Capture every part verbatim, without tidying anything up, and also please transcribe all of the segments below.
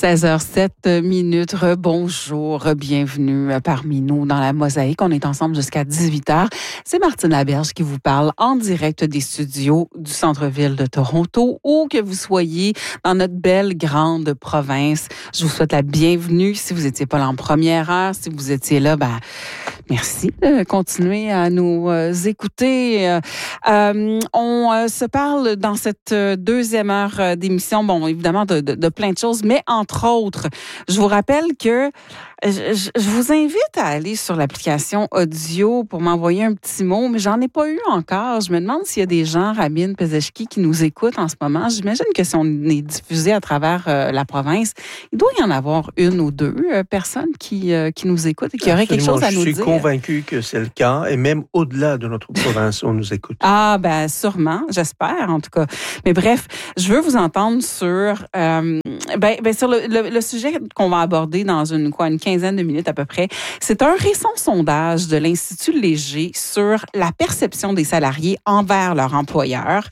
seize heures sept minutes. Bonjour, bienvenue parmi nous dans la Mosaïque. On est ensemble jusqu'à dix-huit heures. C'est Martine Laberge qui vous parle en direct des studios du centre-ville de Toronto, où que vous soyez dans notre belle grande province. Je vous souhaite la bienvenue. Si vous n'étiez pas là en première heure, si vous étiez là, ben merci de continuer à nous euh, écouter. Euh, on euh, se parle dans cette deuxième heure d'émission, bon, évidemment, de, de, de plein de choses, mais entre autres, je vous rappelle que je, je, je vous invite à aller sur l'application audio pour m'envoyer un petit mot, mais j'en ai pas eu encore. Je me demande s'il y a des gens, Rabine Pezeshki, qui nous écoutent en ce moment. J'imagine que si on est diffusé à travers euh, la province, il doit y en avoir une ou deux euh, personnes qui, euh, qui nous écoutent et qui auraient quelque chose à nous dire. Je suis convaincu que c'est le cas, et même au-delà de notre province, on nous écoute. Ah, ben sûrement, j'espère en tout cas. Mais bref, je veux vous entendre sur, euh, ben, ben, sur le, le, le sujet qu'on va aborder dans une, quoi, une quinzaine de minutes à peu près. C'est un récent sondage de l'Institut Léger sur la perception des salariés envers leur employeur.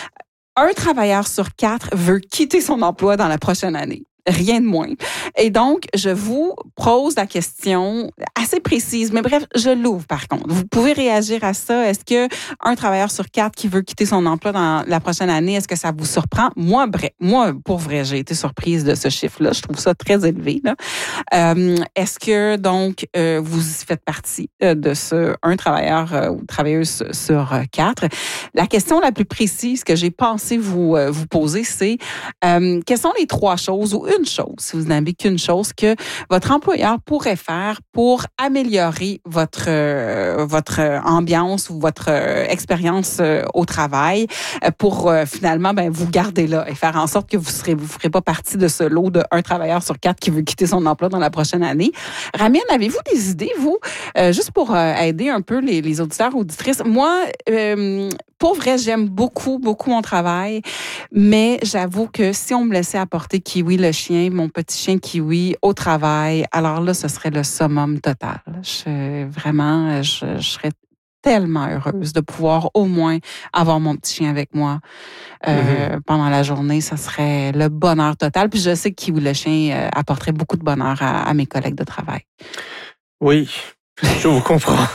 Un travailleur sur quatre veut quitter son emploi dans la prochaine année. Rien de moins. Et donc, je vous pose la question assez précise, mais bref, je l'ouvre par contre. Vous pouvez réagir à ça. Est-ce que un travailleur sur quatre qui veut quitter son emploi dans la prochaine année, est-ce que ça vous surprend? Moi, bref, moi, pour vrai, j'ai été surprise de ce chiffre-là. Je trouve ça très élevé, là. Euh, est-ce que, donc, euh, vous faites partie euh, de ce un travailleur euh, ou travailleuse sur euh, quatre? La question la plus précise que j'ai pensé vous, euh, vous poser, c'est euh, quelles sont les trois choses ou une chose, si vous n'avez qu'une chose, que votre employeur pourrait faire pour améliorer votre euh, votre ambiance ou votre euh, expérience euh, au travail, euh, pour euh, finalement ben vous garder là et faire en sorte que vous serez vous ferez pas partie de ce lot de un travailleur sur quatre qui veut quitter son emploi dans la prochaine année. Ramine, avez-vous des idées, vous, euh, juste pour euh, aider un peu les, les auditeurs, auditrices? Moi, euh, pour vrai, j'aime beaucoup, beaucoup mon travail, mais j'avoue que si on me laissait apporter Kiwi le chien, mon petit chien Kiwi, au travail, alors là, ce serait le summum total. Je, vraiment, je, je serais tellement heureuse de pouvoir au moins avoir mon petit chien avec moi euh, mm-hmm. pendant la journée. Ça serait le bonheur total. Puis je sais que Kiwi le chien euh, apporterait beaucoup de bonheur à, à mes collègues de travail. Oui, je vous comprends.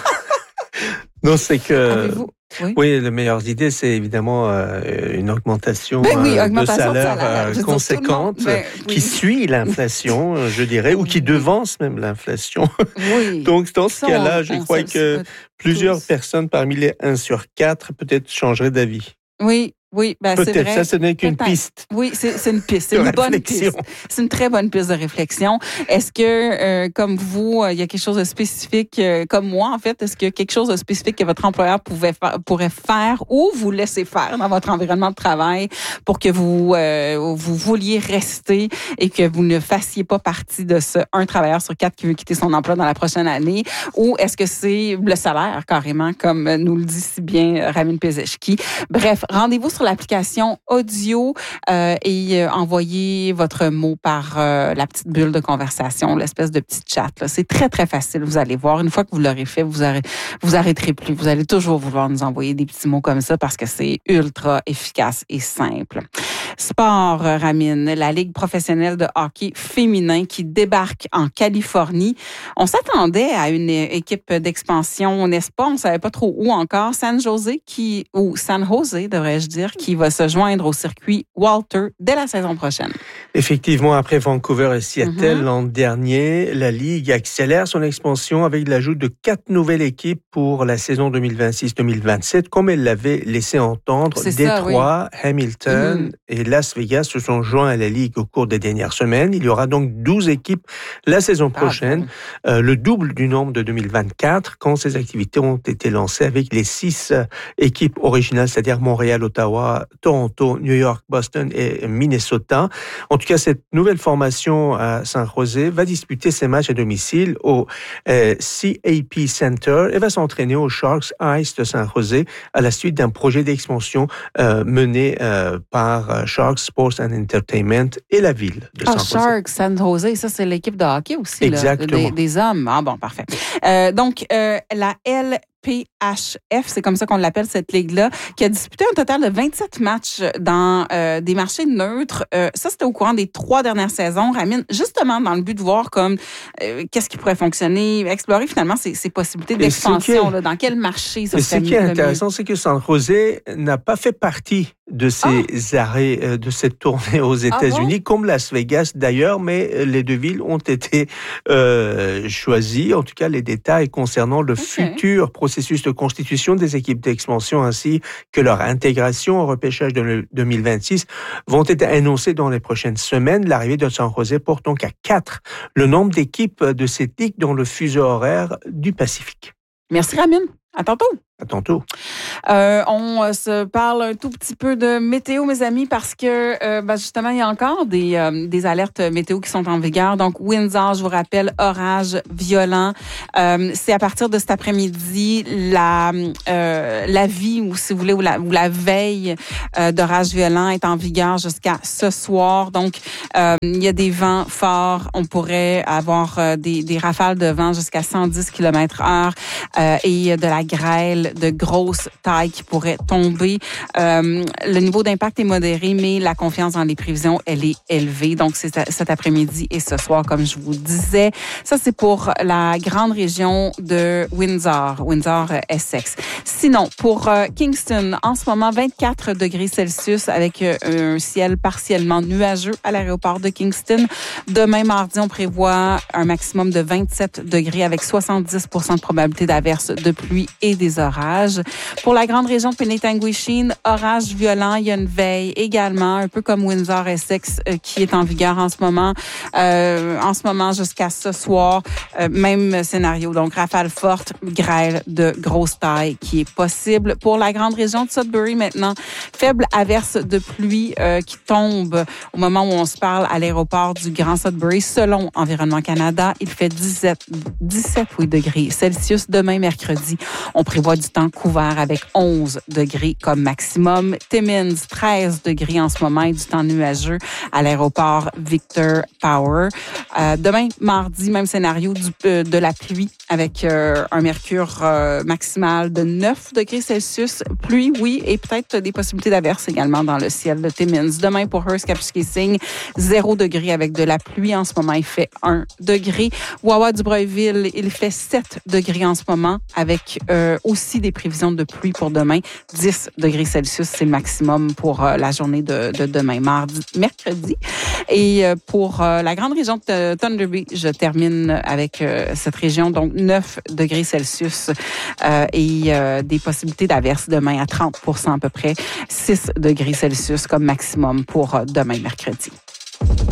Non, c'est que... Avez-vous... Oui. oui, la meilleure idée, c'est évidemment euh, une augmentation, ben oui, euh, augmentation de salaire, de salaire. Euh, conséquente ben, oui. qui suit l'inflation, je dirais, ou qui devance même l'inflation. Oui. Donc, dans ce ça, cas-là, je crois que plusieurs tous. personnes parmi les un sur quatre peut-être changeraient d'avis. Oui. Oui, ben peut-être, c'est vrai. ça, ce n'est qu'une peut-être. piste. Oui, c'est, c'est une piste, c'est une bonne réflexion. piste. C'est une très bonne piste de réflexion. Est-ce que, euh, comme vous, il y a quelque chose de spécifique, euh, comme moi en fait, est-ce qu'il y a quelque chose de spécifique que votre employeur pouvait fa- pourrait faire ou vous laisser faire dans votre environnement de travail pour que vous euh, vous vouliez rester et que vous ne fassiez pas partie de ce un travailleur sur quatre qui veut quitter son emploi dans la prochaine année? Ou est-ce que c'est le salaire carrément, comme nous le dit si bien Rabine Pezeshki? Bref, rendez-vous sur l'application audio euh, et euh, envoyez votre mot par euh, la petite bulle de conversation, l'espèce de petit chat. Là. C'est très, très facile, vous allez voir. Une fois que vous l'aurez fait, vous arrêt, vous arrêterez plus. Vous allez toujours vouloir nous envoyer des petits mots comme ça parce que c'est ultra efficace et simple. Sport, Ramine, la Ligue professionnelle de hockey féminin qui débarque en Californie. On s'attendait à une équipe d'expansion, n'est-ce pas? On ne savait pas trop où encore. San Jose, qui, ou San Jose, devrais-je dire, qui va se joindre au circuit Walter dès la saison prochaine. Effectivement, après Vancouver et Seattle mm-hmm. l'an dernier, la Ligue accélère son expansion avec l'ajout de quatre nouvelles équipes pour la saison deux mille vingt-six deux mille vingt-sept, comme elle l'avait laissé entendre. C'est Détroit, ça, oui. Hamilton mm-hmm. et Las Vegas se sont joints à la Ligue au cours des dernières semaines. Il y aura donc douze équipes la saison prochaine, ah, bon. euh, le double du nombre de deux mille vingt-quatre, quand ces activités ont été lancées avec les six euh, équipes originales, c'est-à-dire Montréal, Ottawa, Toronto, New York, Boston et Minnesota. En tout cas, cette nouvelle formation à San José va disputer ses matchs à domicile au euh, C A P Center et va s'entraîner au Sharks Ice de San José à la suite d'un projet d'expansion euh, mené euh, par euh, Sharks Sports and Entertainment et la ville de San José. Ah, Sharks, San José, ça c'est l'équipe de hockey aussi, exactement. Là, des, des hommes. Ah bon, parfait. Euh, donc, euh, la L P H F, c'est comme ça qu'on l'appelle cette ligue-là, qui a disputé un total de vingt-sept matchs dans euh, des marchés neutres. Euh, ça, c'était au courant des trois dernières saisons, Ramine, justement dans le but de voir comme euh, qu'est-ce qui pourrait fonctionner, explorer finalement ces, ces possibilités d'expansion, là, dans quel marché ça serait mieux. Ce qui est intéressant, c'est que San José n'a pas fait partie de ces ah. arrêts, euh, de cette tournée aux États-Unis, ah bon? Comme Las Vegas d'ailleurs, mais les deux villes ont été euh, choisies, en tout cas les détails concernant le okay. futur processus de constitution des équipes d'expansion ainsi que leur intégration au repêchage de deux mille vingt-six vont être annoncés dans les prochaines semaines. L'arrivée de San José porte donc à quatre le nombre d'équipes de cette ligue dans le fuseau horaire du Pacifique. Merci Ramine. À tantôt. À tantôt. Euh, on euh, se parle un tout petit peu de météo, mes amis, parce que euh, ben justement, il y a encore des, euh, des alertes météo qui sont en vigueur. Donc, Windsor, je vous rappelle, orage violent. Euh, c'est à partir de cet après-midi, la euh, la vie, ou si vous voulez, ou la, ou la veille euh, d'orage violent est en vigueur jusqu'à ce soir. Donc, euh, il y a des vents forts. On pourrait avoir euh, des, des rafales de vent jusqu'à cent dix kilomètres heure euh, et de la grêle de grosse taille qui pourrait tomber. Euh, le niveau d'impact est modéré, mais la confiance dans les prévisions, elle est élevée. Donc, c'est cet après-midi et ce soir, comme je vous disais. Ça, c'est pour la grande région de Windsor, Windsor-Essex. Sinon, pour euh, Kingston, en ce moment, vingt-quatre degrés Celsius avec euh, un ciel partiellement nuageux à l'aéroport de Kingston. Demain, mardi, on prévoit un maximum de vingt-sept degrés avec soixante-dix pour cent de probabilité d'averse, de pluie et des orages. Pour la grande région de Penetanguishene, orage violent, il y a une veille également, un peu comme Windsor-Essex euh, qui est en vigueur en ce moment, euh, en ce moment jusqu'à ce soir, euh, même scénario. Donc, rafale forte, grêle de grosse taille qui est possible. Pour la grande région de Sudbury maintenant, faible averse de pluie euh, qui tombe au moment où on se parle à l'aéroport du Grand Sudbury. Selon Environnement Canada, il fait dix-sept, dix-sept oui, degrés Celsius. Demain, mercredi, on prévoit du temps couvert avec onze degrés comme maximum. Timmins, treize degrés en ce moment et du temps nuageux à l'aéroport Victor Power. Euh, demain, mardi, même scénario, du, euh, de la pluie avec euh, un mercure euh, maximal de neuf degrés Celsius. Pluie, oui, et peut-être des possibilités d'averse également dans le ciel de Timmins. Demain, pour Hearst-Kapuskasing, zéro degré avec de la pluie. En ce moment, il fait un degré. Wawa-du-Breuilville, il fait sept degrés en ce moment avec euh, aussi des prévisions de pluie pour demain. dix degrés Celsius, c'est le maximum pour euh, la journée de, de demain, mardi, mercredi. Et euh, pour euh, la grande région de Thunder Bay, je termine avec euh, cette région, donc neuf degrés Celsius euh, et euh, des possibilités d'averse demain à trente pour cent à peu près, six degrés Celsius comme maximum pour euh, demain, mercredi.